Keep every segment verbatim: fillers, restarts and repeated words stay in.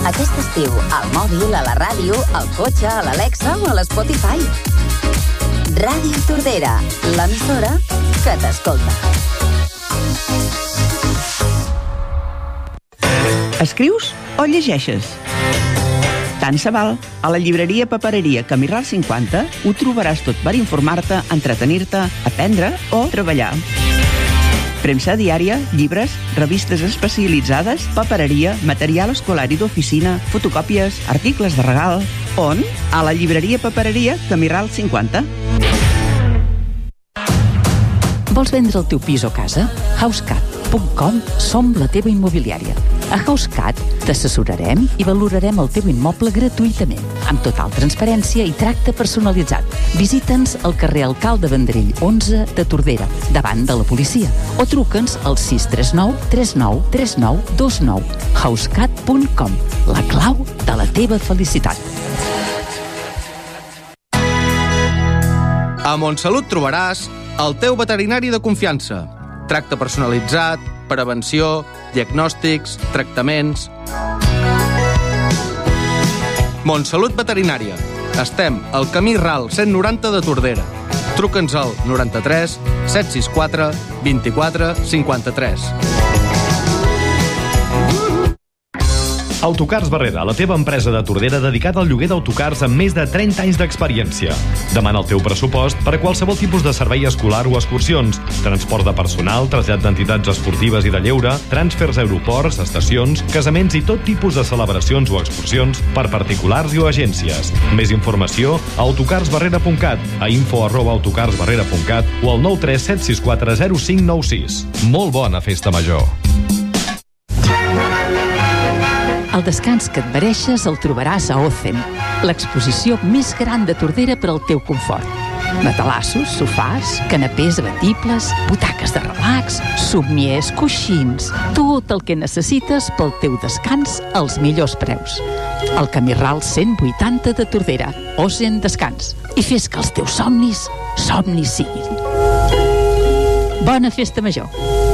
Aquest estiu, al mòbil, a la ràdio, al cotxe, a l'Alexa o a l'Spotify. Ràdio Tordera, l'emissora que t'escolta. Escrius o llegeixes? Tant se val. A la llibreria Papereria Camí Ral cinquanta ho trobaràs tot per informar-te, entretenir-te, aprendre o treballar. Premsa diària, llibres, revistes especialitzades, papereria, material escolar i d'oficina, fotocòpies, articles de regal... On? A la llibreria Papereria Camí Ral cinquanta. Vols vendre el teu pis o casa? housecat punt com som la teva immobiliària. A HouseCat t'assessorarem i valorarem el teu immoble gratuïtament, amb total transparència i tracte personalitzat. Visita'ns al carrer Alcalde Vendrell onze de Tordera, davant de la policia, o truca'ns al sis tres nou tres nou tres nou dos nou. housecat punt com, la clau de la teva felicitat. A Montsalut trobaràs el teu veterinari de confiança. Tracte personalitzat, prevenció, diagnòstics, tractaments... Montsalut Veterinària. Estem al camí Ral cent noranta de Tordera. Truca'ns al noranta-tres set sis quatre vint-i-quatre cinquanta-tres. Autocars Barrera, la teva empresa de Tordera dedicada al lloguer d'autocars amb més de trenta anys d'experiència. Demana el teu pressupost per a qualsevol tipus de servei escolar o excursions, transport de personal, trasllat d'entitats esportives i de lleure, transfers a aeroports, estacions, casaments i tot tipus de celebracions o excursions per particulars i o agències. Més informació a autocarsbarrera punt cat, a info arroba autocarsbarrera punt cat o al nou tres set sis quatre zero cinc nou sis. Molt bona festa major! El descans que et mereixes el trobaràs a Ocen, l'exposició més gran de Tordera per al teu confort. Matalassos, sofàs, canapés abatibles, butaques de relax, sommiers, coixins... Tot el que necessites pel teu descans als millors preus. El Camí Ral cent vuitanta de Tordera, Ocen Descans. I fes que els teus somnis, somnis siguin. Bona festa major!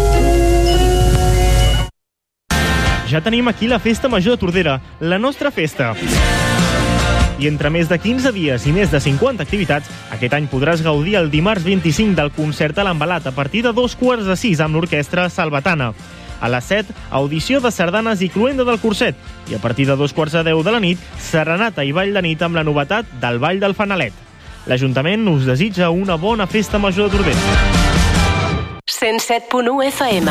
Ja tenim aquí la Festa Major de Tordera, la nostra festa. I entre més de quinze dies i més de cinquanta activitats, aquest any podràs gaudir el dimarts vint-i-cinc del concert a l'Envelat a partir de dos quarts de sis amb l'orquestra Salvatana. A les set, audició de sardanes i cloenda del Curset. I a partir de dos quarts de deu de la nit, serenata i ball de nit amb la novetat del Ball del Fanalet. L'Ajuntament us desitja una bona Festa Major de Tordera. cent set punt u F M.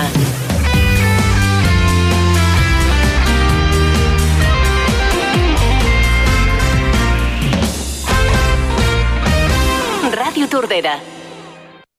Ràdio Tordera.